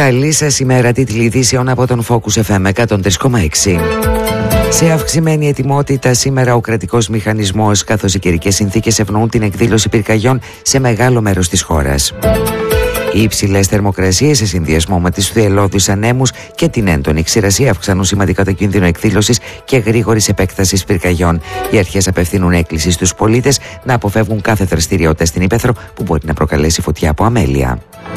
Καλή σας ημέρα, τίτλοι ειδήσεων από τον Focus FM 103,6. Σε αυξημένη ετοιμότητα σήμερα ο κρατικός μηχανισμός καθώς οι καιρικές συνθήκες ευνοούν την εκδήλωση πυρκαγιών σε μεγάλο μέρος της χώρας. Οι υψηλές θερμοκρασίες σε συνδυασμό με τις θυελλώδεις ανέμους και την έντονη ξηρασία αυξάνουν σημαντικά το κίνδυνο εκδήλωσης και γρήγορης επέκτασης πυρκαγιών. Οι αρχές απευθύνουν έκκληση στους πολίτες να αποφεύγουν κάθε δραστηριότητα στην ύπαιθρο που μπορεί να προκαλέσει φωτιά από αμέλεια.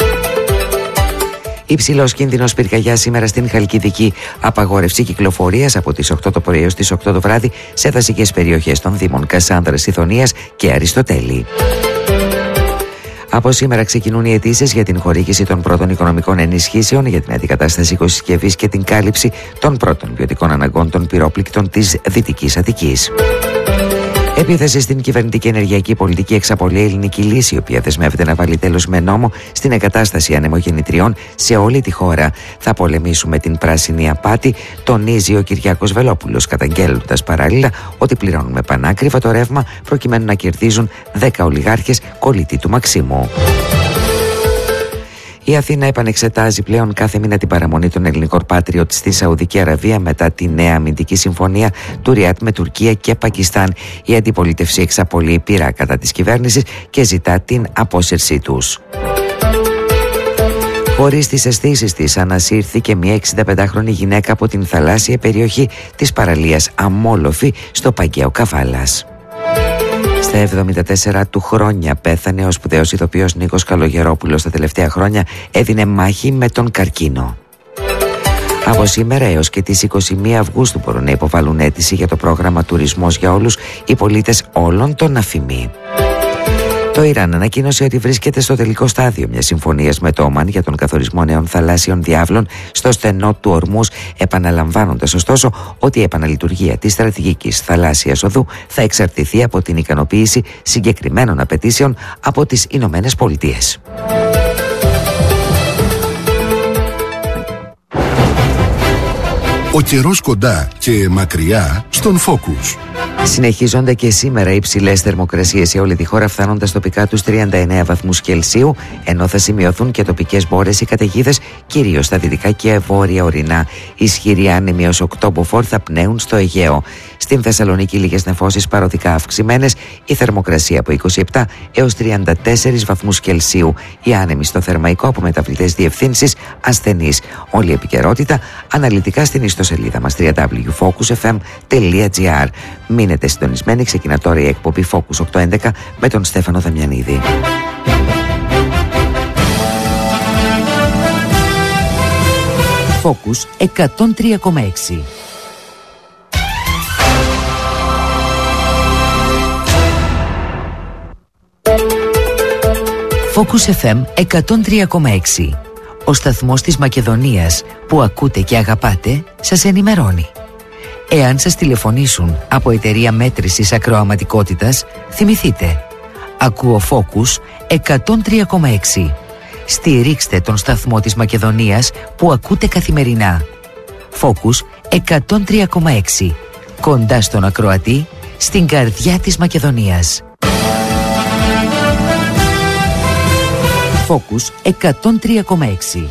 Υψηλός κίνδυνος πυρκαγιάς σήμερα στην Χαλκιδική. Απαγόρευση κυκλοφορίας από τις 8 το πρωί έως τις 8 το βράδυ σε δασικές περιοχές των Δήμων Κασάνδρας, Ηθωνίας και Αριστοτέλη. Από σήμερα ξεκινούν οι αιτήσεις για την χορήγηση των πρώτων οικονομικών ενισχύσεων για την αντικατάσταση οικοσυσκευής και την κάλυψη των πρώτων ποιοτικών αναγκών των πυρόπληκτων της Δυτικής Αττικής. Επίθεση στην κυβερνητική ενεργειακή πολιτική εξαπολύει η Ελληνική Λύση, η οποία δεσμεύεται να βάλει τέλος με νόμο στην εγκατάσταση ανεμογεννητριών σε όλη τη χώρα. Θα πολεμήσουμε την πράσινη απάτη, τονίζει ο Κυριάκος Βελόπουλος, καταγγέλλοντας παράλληλα ότι πληρώνουμε πανάκριβα το ρεύμα προκειμένου να κερδίζουν 10 ολιγάρχες κολλητοί του Μαξίμου. Η Αθήνα επανεξετάζει πλέον κάθε μήνα την παραμονή των ελληνικών Patriot στη Σαουδική Αραβία μετά τη νέα αμυντική συμφωνία του Ριάτ με Τουρκία και Πακιστάν. Η αντιπολίτευση εξαπολύει πείρα κατά της κυβέρνησης και ζητά την απόσυρσή τους. Χωρίς τις αισθήσεις της, ανασύρθηκε μια 65χρονη γυναίκα από την θαλάσσια περιοχή της παραλίας Αμόλοφη στο Παγκαίο Καβάλας. Στα 74 του χρόνια πέθανε ο σπουδαίος ηθοποιός Νίκος Καλογερόπουλος. Τα τελευταία χρόνια έδινε μάχη με τον καρκίνο. Από σήμερα έως και τις 21 Αυγούστου μπορούν να υποβάλουν αίτηση για το πρόγραμμα Τουρισμός για Όλους οι πολίτες όλων των αφημί. Το Ιράν ανακοίνωσε ότι βρίσκεται στο τελικό στάδιο μιας συμφωνίας με το Ομάν για τον καθορισμό νέων θαλάσσιων διάβλων στο στενό του Ορμούζ, επαναλαμβάνοντας ωστόσο ότι η επαναλειτουργία της στρατηγικής θαλάσσιας οδού θα εξαρτηθεί από την ικανοποίηση συγκεκριμένων απαιτήσεων από τις Ηνωμένες Πολιτείες. Ο καιρός κοντά και μακριά στον Focus. Συνεχίζονται και σήμερα οι υψηλές θερμοκρασίες σε όλη τη χώρα, φτάνοντας τοπικά τους 39 βαθμούς Κελσίου, ενώ θα σημειωθούν και τοπικές μπόρες ή καταιγίδες, κυρίως στα δυτικά και βόρεια ορεινά. Ισχυροί άνεμοι ως 8 μποφόρ θα πνέουν στο Αιγαίο. Στην Θεσσαλονίκη λίγες νεφώσεις παροδικά αυξημένες, η θερμοκρασία από 27 έως 34 βαθμούς Κελσίου. Οι άνεμοι στο Θερμαϊκό από μεταβλητές διευθύνσεις ασθενείς. Όλη η επικαιρότητα αναλυτικά στην ιστοσελίδα μας www.focusfm.gr. Μείνετε συντονισμένοι, ξεκινά τώρα η εκπομπή Focus 811 με τον Στέφανο Δαμιανίδη. Focus 103,6. Focus FM 103,6. Ο σταθμός της Μακεδονίας που ακούτε και αγαπάτε σας ενημερώνει. Εάν σας τηλεφωνήσουν από εταιρεία μέτρησης ακροαματικότητας, θυμηθείτε. Ακούω Focus 103,6. Στηρίξτε τον σταθμό της Μακεδονίας που ακούτε καθημερινά. Focus 103,6. Κοντά στον ακροατή, στην καρδιά της Μακεδονίας. Focus 103,6.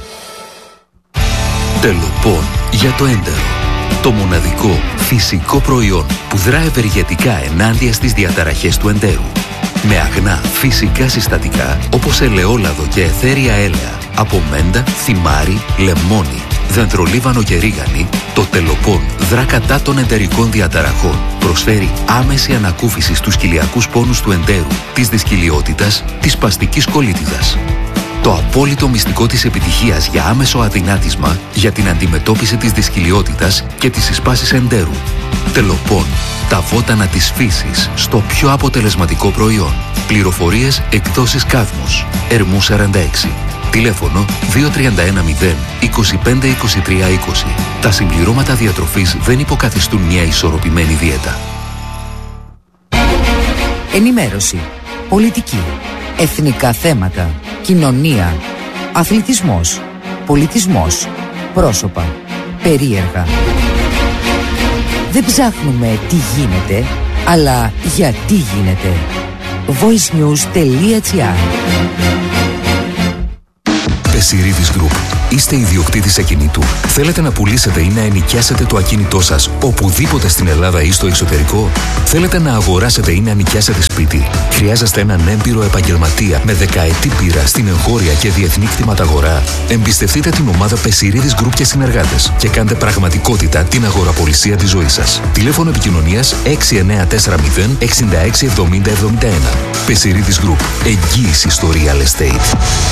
Τελοπών για το έντερο. Το μοναδικό φυσικό προϊόν που δρά ευεργετικά ενάντια στις διαταραχές του εντέρου. Με αγνά φυσικά συστατικά όπως ελαιόλαδο και αιθέρια έλαια, από μέντα, θυμάρι, λεμόνι, δεντρολίβανο και ρίγανη, το Τελοπών δρά κατά των εντερικών διαταραχών. Προσφέρει άμεση ανακούφιση στους κοιλιακούς πόνους του εντέρου, της δυσκυλιότητας, της σπαστικής κολίτιδας. Το απόλυτο μυστικό της επιτυχίας για άμεσο αδυνάτισμα για την αντιμετώπιση της δυσκυλιότητας και της εισπάσης εντέρου. Τελοπών, τα βότανα της φύσης στο πιο αποτελεσματικό προϊόν. Πληροφορίες εκδόσεις Κάδμος, Ερμού 46. Τηλέφωνο 2310 25 23 20. Τα συμπληρώματα διατροφής δεν υποκαθιστούν μια ισορροπημένη δίαιτα. Ενημέρωση, πολιτική, εθνικά θέματα, κοινωνία, αθλητισμός, πολιτισμός, πρόσωπα, περίεργα. Δεν ψάχνουμε τι γίνεται, αλλά γιατί γίνεται. voicenews.gr. Πεσιρίδης Group. Είστε ιδιοκτήτης ακινήτου. Θέλετε να πουλήσετε ή να ενοικιάσετε το ακίνητό σας οπουδήποτε στην Ελλάδα ή στο εξωτερικό? Θέλετε να αγοράσετε ή να νοικιάσετε σπίτι? Χρειάζεστε έναν έμπειρο επαγγελματία με δεκαετή πείρα στην εγχώρια και διεθνή κτηματαγορά? Εμπιστευτείτε την ομάδα Πεσιρίδης Group και συνεργάτες και κάντε πραγματικότητα την αγοραπολισία της ζωής σας. Τηλέφωνο επικοινωνίας 6940 66 70 71. Πεσιρίδης Group. Εγγύηση στο real estate.